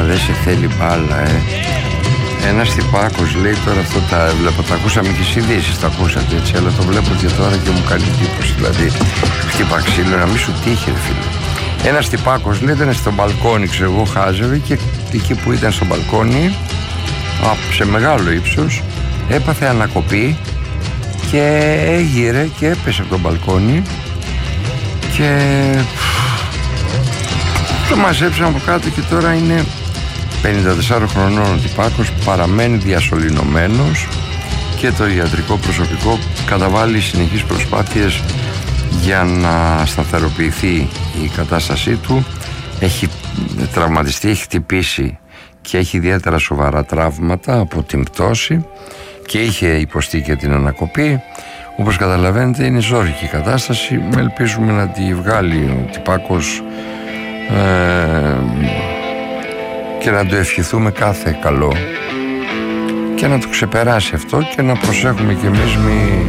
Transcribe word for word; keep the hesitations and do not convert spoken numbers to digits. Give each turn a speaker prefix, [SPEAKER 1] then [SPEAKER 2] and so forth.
[SPEAKER 1] δεν σε θέλει μπάλα, ε. Ένας τυπάκος λέει τώρα, αυτό τα βλέπω, τα ακούσαμε και στις ειδήσεις, τα ακούσατε έτσι, αλλά το βλέπω και τώρα και μου κάνει εντύπωση. Δηλαδή, χτύπα ξύλο, να μην σου τύχει, ρε φίλε. Ένας τυπάκος λέει, ήταν στο μπαλκόνι, ξέρω εγώ, χάζευε, και εκεί που ήταν στο μπαλκόνι, σε μεγάλο ύψος, έπαθε ανακοπή και έγειρε και έπεσε από το μπαλκόνι και το μαζέψαμε από κάτω και τώρα είναι πενήντα τεσσάρων χρονών ο τυπάκος, παραμένει διασωληνωμένος και το ιατρικό προσωπικό καταβάλει συνεχείς προσπάθειες για να σταθεροποιηθεί η κατάστασή του. Έχει τραυματιστεί, έχει χτυπήσει και έχει ιδιαίτερα σοβαρά τραύματα από την πτώση και είχε υποστεί και την ανακοπή. Όπως καταλαβαίνετε είναι ζώρικη η κατάσταση. Ελπίζουμε να τη βγάλει ο τυπάκος ε, και να το ευχηθούμε κάθε καλό και να το ξεπεράσει αυτό και να προσέχουμε κι εμείς μη